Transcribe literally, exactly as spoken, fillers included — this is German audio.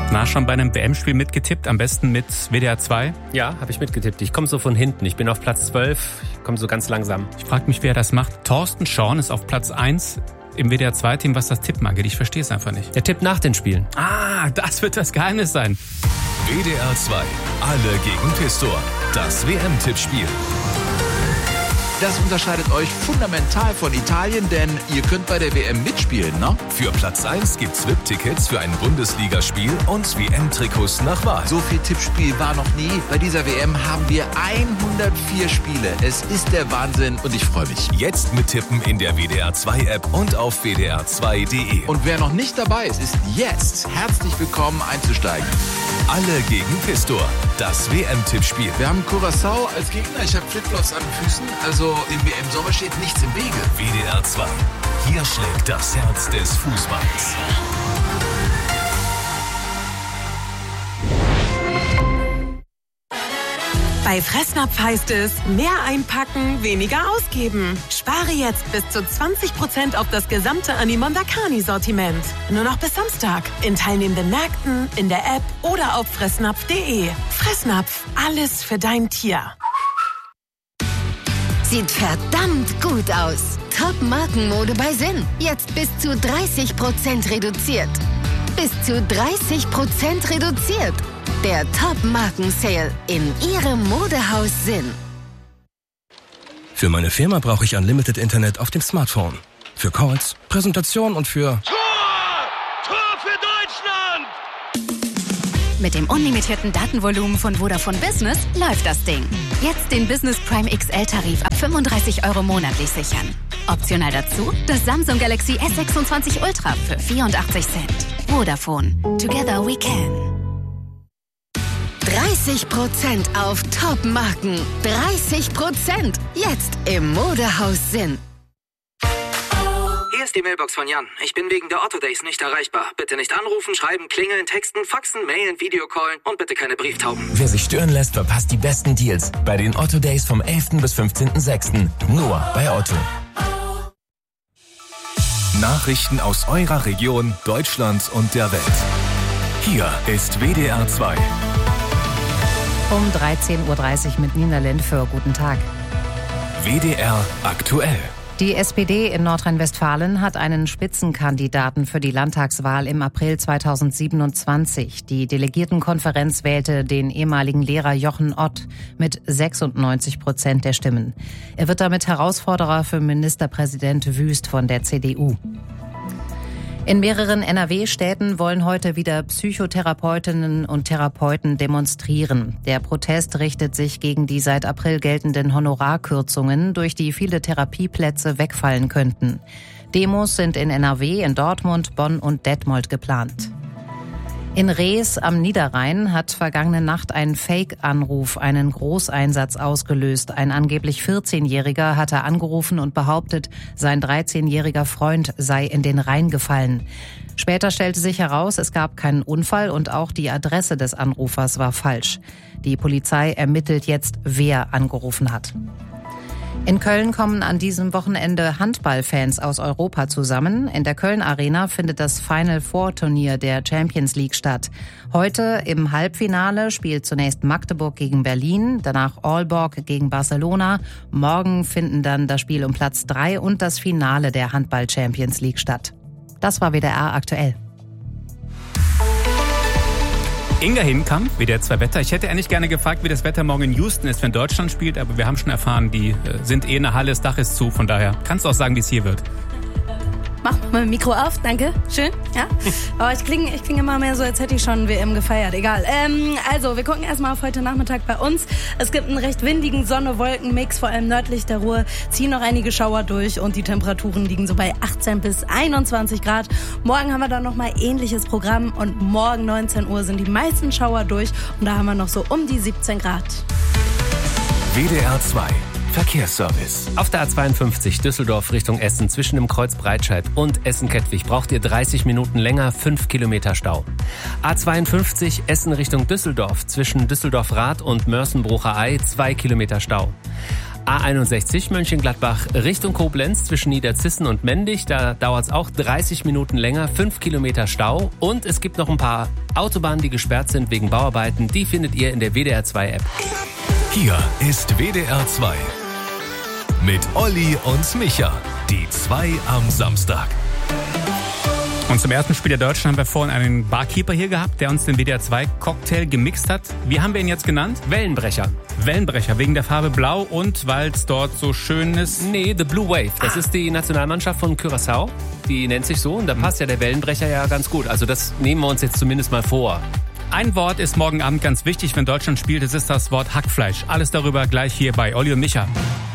Na, schon bei einem W M-Spiel mitgetippt, am besten mit W D R zwei? Ja, habe ich mitgetippt. Ich komme so von hinten. Ich bin auf Platz zwölf, ich komme so ganz langsam. Ich frage mich, wer das macht. Thorsten Schorn ist auf Platz eins im W D R zwei Team, was das Tippen angeht. Ich verstehe es einfach nicht. Der tippt nach den Spielen. Ah, das wird das Geheimnis sein. W D R zwei, alle gegen Pistor. Das W M-Tippspiel. Das unterscheidet euch fundamental von Italien, denn ihr könnt bei der W M mitspielen, ne? Für Platz eins gibt's V I P-Tickets für ein Bundesligaspiel und W M-Trikots nach Wahl. So viel Tippspiel war noch nie. Bei dieser W M haben wir hundertvier Spiele. Es ist der Wahnsinn und ich freue mich. Jetzt mittippen in der W D R zwei App und auf w d r zwei punkt d e. Und wer noch nicht dabei ist, ist jetzt herzlich willkommen einzusteigen. Alle gegen Pistor, das W M-Tippspiel. Wir haben Curaçao als Gegner. Ich habe Flipflops an den Füßen. Also im W M-Sommer steht nichts im Wege. W D R zwei. Hier schlägt das Herz des Fußballs. Bei Fressnapf heißt es, mehr einpacken, weniger ausgeben. Spare jetzt bis zu zwanzig Prozent auf das gesamte Animonda Carni-Sortiment. Nur noch bis Samstag. In teilnehmenden Märkten, in der App oder auf fressnapf punkt de. Fressnapf, alles für dein Tier. Sieht verdammt gut aus. Top-Markenmode bei Sinn. Jetzt bis zu dreißig Prozent reduziert. Bis zu dreißig Prozent reduziert. Der Top-Marken-Sale in Ihrem Modehaus Sinn. Für meine Firma brauche ich Unlimited Internet auf dem Smartphone. Für Calls, Präsentation und für... Tor! Tor für Deutschland! Mit dem unlimitierten Datenvolumen von Vodafone Business läuft das Ding. Jetzt den Business Prime X L-Tarif ab fünfunddreißig Euro monatlich sichern. Optional dazu das Samsung Galaxy S sechsundzwanzig Ultra für vierundachtzig Cent. Vodafone. Together we can. dreißig Prozent auf Top-Marken. dreißig Prozent. Jetzt im Modehaus Sinn. Hier ist die Mailbox von Jan. Ich bin wegen der Otto Days nicht erreichbar. Bitte nicht anrufen, schreiben, klingeln, texten, faxen, mailen, Videocallen und bitte keine Brieftauben. Wer sich stören lässt, verpasst die besten Deals bei den Otto Days vom elften bis fünfzehnten sechsten Nur bei Otto. Nachrichten aus eurer Region, Deutschland und der Welt. Hier ist W D R zwei. Um dreizehn Uhr dreißig mit Nina Lindför. Guten Tag. W D R aktuell. Die S P D in Nordrhein-Westfalen hat einen Spitzenkandidaten für die Landtagswahl im April zweitausendsiebenundzwanzig. Die Delegiertenkonferenz wählte den ehemaligen Lehrer Jochen Ott mit sechsundneunzig Prozent der Stimmen. Er wird damit Herausforderer für Ministerpräsident Wüst von der C D U. In mehreren N R W-Städten wollen heute wieder Psychotherapeutinnen und Therapeuten demonstrieren. Der Protest richtet sich gegen die seit April geltenden Honorarkürzungen, durch die viele Therapieplätze wegfallen könnten. Demos sind in N R W, in Dortmund, Bonn und Detmold geplant. In Rees am Niederrhein hat vergangene Nacht ein Fake-Anruf einen Großeinsatz ausgelöst. Ein angeblich vierzehnjähriger hatte angerufen und behauptet, sein dreizehnjähriger Freund sei in den Rhein gefallen. Später stellte sich heraus, es gab keinen Unfall und auch die Adresse des Anrufers war falsch. Die Polizei ermittelt jetzt, wer angerufen hat. In Köln kommen an diesem Wochenende Handballfans aus Europa zusammen. In der Köln Arena findet das Final Four Turnier der Champions League statt. Heute im Halbfinale spielt zunächst Magdeburg gegen Berlin, danach Aalborg gegen Barcelona. Morgen finden dann das Spiel um Platz drei und das Finale der Handball Champions League statt. Das war W D R aktuell. Inga Hinkamp, W D R zwei Wetter. Ich hätte eigentlich gerne gefragt, wie das Wetter morgen in Houston ist, wenn Deutschland spielt, aber wir haben schon erfahren, die sind eh in der Halle, das Dach ist zu, von daher kannst du auch sagen, wie es hier wird. Mach mal mein Mikro auf, danke, schön, ja. Aber ich klinge ich kling immer mehr so, als hätte ich schon W M gefeiert, egal. Ähm, also, wir gucken erstmal auf heute Nachmittag bei uns. Es gibt einen recht windigen Sonne-Wolken-Mix, vor allem nördlich der Ruhr ziehen noch einige Schauer durch und die Temperaturen liegen so bei achtzehn bis einundzwanzig Grad. Morgen haben wir dann nochmal ähnliches Programm und morgen neunzehn Uhr sind die meisten Schauer durch und da haben wir noch so um die siebzehn Grad. W D R zwei Verkehrsservice. Auf der A zweiundfünfzig Düsseldorf Richtung Essen zwischen dem Kreuz Breitscheid und Essen-Kettwig braucht ihr dreißig Minuten länger, fünf Kilometer Stau. A zweiundfünfzig Essen Richtung Düsseldorf zwischen Düsseldorf-Rath und Mörsenbrucher Ei, zwei Kilometer Stau. A einundsechzig Mönchengladbach Richtung Koblenz zwischen Niederzissen und Mendig. Da dauert es auch dreißig Minuten länger, fünf Kilometer Stau. Und es gibt noch ein paar Autobahnen, die gesperrt sind wegen Bauarbeiten. Die findet ihr in der W D R zwei App. Hier ist W D R zwei mit Olli und Micha. Die zwei am Samstag. Und zum ersten Spiel der Deutschen haben wir vorhin einen Barkeeper hier gehabt, der uns den W D R zwei Cocktail gemixt hat. Wie haben wir ihn jetzt genannt? Wellenbrecher. Wellenbrecher, wegen der Farbe Blau und weil es dort so schön ist. Nee, The Blue Wave. Das ah. ist die Nationalmannschaft von Curaçao. Die nennt sich so und da passt ja der Wellenbrecher ja ganz gut. Also das nehmen wir uns jetzt zumindest mal vor. Ein Wort ist morgen Abend ganz wichtig, wenn Deutschland spielt. Es ist das Wort Hackfleisch. Alles darüber gleich hier bei Olli und Micha.